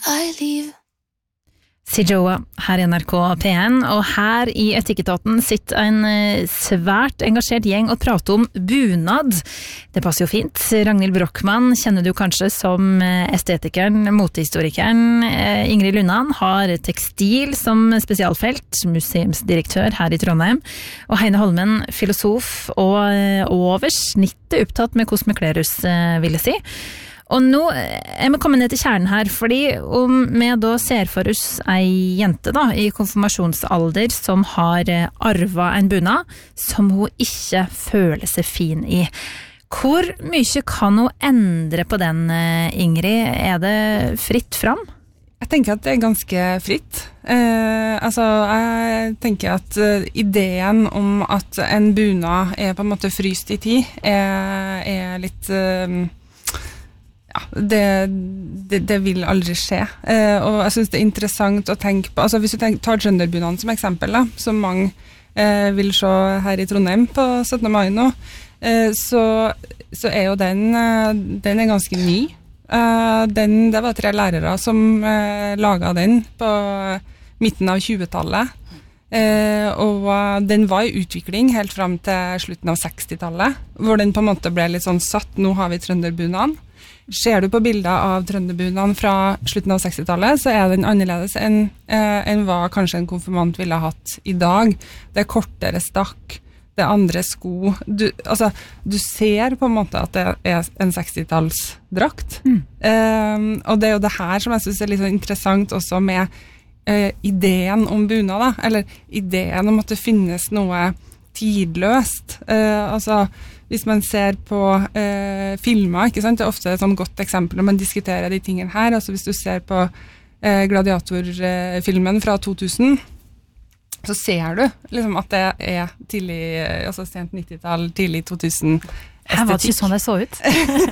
I leave. Sijoa her i NRK P1, og her i Etikketaten sitter en svært engasjert gjeng og prater om bunad. Det passer jo fint. Ragnhild Brochmann kjenner du kanskje som estetikeren, motehistorikeren. Ingrid Lundan har tekstil som spesialfelt, museumsdirektør her i Trondheim. Og Heine Holmen, filosof og over snittet opptatt med hvordan vi kler oss, vil jeg si. Og nå er vi kommet ned til kjernen her, fordi om vi da ser for oss ei jente da, i konfirmasjonsalder som har arvet en bunad som hun ikke føler seg fin i. Hvor mye kan hun endre på den, Ingrid? Er det fritt fram? Jeg tenker at det er ganske fritt. Jeg tenker at ideen om at en bunad er på en måte fryst i tid, er litt... Det vil aldri skje. Og jeg synes det er interessant å tenke på, altså hvis du tar trønderbunaden som eksempel da, som mange vil se her i Trondheim på 17. mai nå, så er jo den er ganske ny. Det var 3 lærere som laget den på midten av 20-tallet. Og den var i utvikling helt frem til slutten av 60-tallet, hvor den på en måte ble litt sånn satt, nå har vi trønderbunaden. Ser du på bilder av trønderbunaden fra slutten av 60-tallet, så er den annerledes enn hva kanskje en konfirmant ville ha hatt i dag. Det er kortere stakk, det er andre sko. Du ser på en måte at det er en 60-tallsdrakt. Og det er jo det her som jeg synes er litt så interessant også med ideen om bunad, da. Eller ideen om at det finnes noe tidløst. Hvis man ser på filmer, ikke sant? Det er ofte et sånn godt eksempel når man diskuterer de tingene her. Altså hvis du ser på Gladiator-filmen fra 2000, så ser du liksom at det er tidlig, altså sent 90-tall, tidlig 2000 estetikk. Her var det ikke sånn det så ut.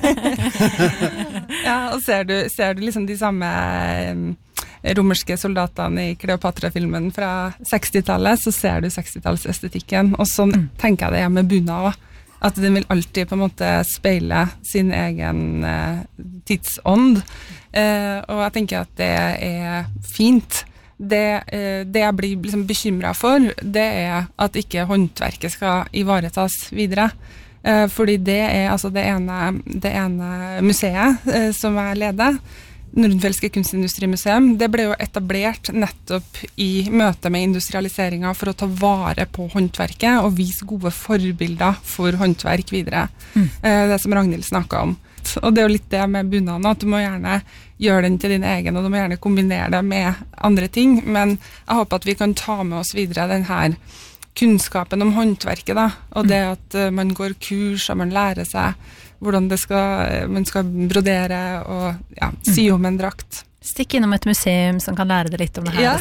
Ja, og ser du liksom de samme romerske soldatene i Kleopatra-filmen fra 60-tallet, så ser du 60-tallsestetikken. Og sånn tenker jeg det er med bunad også. At den vil alltid på en måte speile sin egen tidsånd. Og jeg tenker at det er fint. Det jeg blir liksom bekymret for, det er at ikke håndverket skal ivaretas videre. Fordi det er altså det ene museet som jeg leder, Nordenfeldtske Kunstindustrimuseum, det ble jo etablert nettopp i møte med industrialiseringen for å ta vare på håndverket og vise gode forbilder for håndverk videre. Det som Ragnhild snakket om. Og det er jo litt det med bunaden, at du må gjerne gjøre den til din egen, og du må gjerne kombinere det med andre ting, men jeg håper at vi kan ta med oss videre den her kunnskapen om håndverket da, og det at man går kurs og man lærer seg hvordan man skal brodere og sy om en drakt. Stikk innom et museum som kan lære deg litt om det her.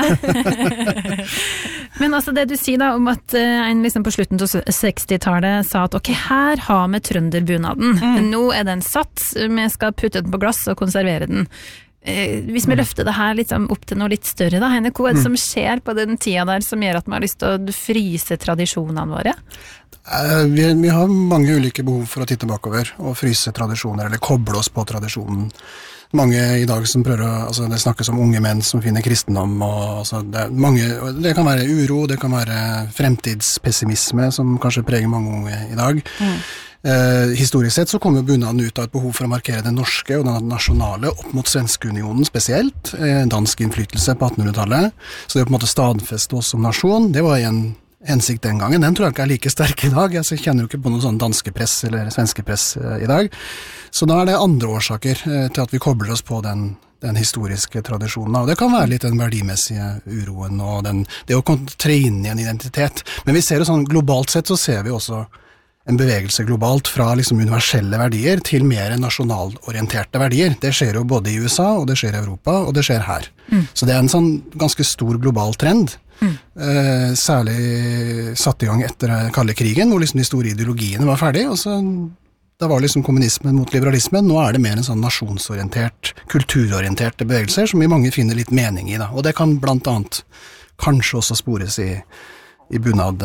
Ja. Men altså det du sier da om at en liksom på slutten av 60-tallet sa at ok, her har vi trønderbunaden. Nå er den satt, vi skal putte den på glass og konservere den. Hvis vi løfter det her liksom opp til noe litt større da, Heine, hva er det som skjer på den tida der som gjør at man har lyst til å fryse tradisjonene våre? Vi har mange ulike behov for å titte bakover og fryse tradisjoner, eller koble oss på tradisjonen. Mange i dag som prøver det snakkes om unge menn som finner kristendom, og det kan være uro, det kan være fremtidspessimisme som kanskje preger mange unge i dag. Historisk sett så kommer bunaden ut av et behov for å markere det norske og det nasjonale opp mot Svenskeunionen spesielt, dansk innflytelse på 1800-tallet, så det å på en måte stadfeste oss som nasjon, det var en hensikt den gangen. Den tror jeg ikke er like sterk i dag. Jeg kjenner jo ikke på noen sånn danske press eller svenske press i dag. Så da er det andre årsaker til at vi kobler oss på den historiske tradisjonen. Og det kan være litt den verdimessige uroen og det å tre inn i en identitet. Men vi ser jo sånn, globalt sett så ser vi også en bevegelse globalt fra liksom universelle verdier til mer nasjonalorienterte verdier. Det skjer jo både i USA, og det skjer i Europa, og det skjer her. Så det er en sånn ganske stor global trend. Særlig satt i gang etter kalde krigen, hvor liksom de store ideologiene var ferdige, og så da var liksom kommunismen mot liberalismen. Nå er det mer en sånn nasjonsorientert, kulturorienterte bevegelser, som vi mange finner litt mening i da. Og det kan blant annet kanskje også spores i bunad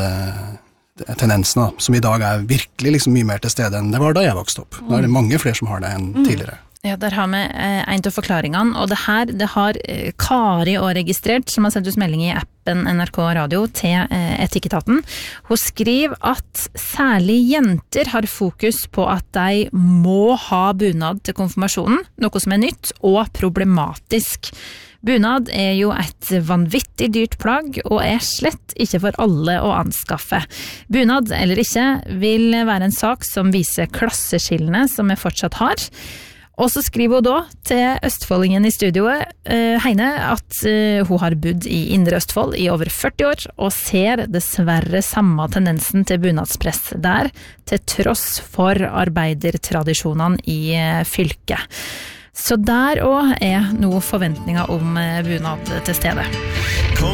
tendensene, som i dag er virkelig liksom mye mer til stede enn det var da jeg vokste opp. Da er det mange flere som har det enn tidligere. Ja, der har vi en av forklaringene, og det har Kari også registrert, som har sendt oss melding i appen NRK Radio til Etikketaten. Hun skriver at særlig jenter har fokus på at de må ha bunad til konfirmasjonen, noe som nytt og problematisk. Bunad jo et vanvittig dyrt plagg, og slett ikke for alle å anskaffe. Bunad eller ikke vil være en sak som viser klasseskillene som vi fortsatt har. Og så skriver hun da til østfoldingen i studioet, Heine, at hun har bodd i Indre Østfold i over 40 år, og ser dessverre samme tendensen til bunadspress der, til tross for arbeidertradisjonene i fylket. Så der også noen forventninger om bunad til stede.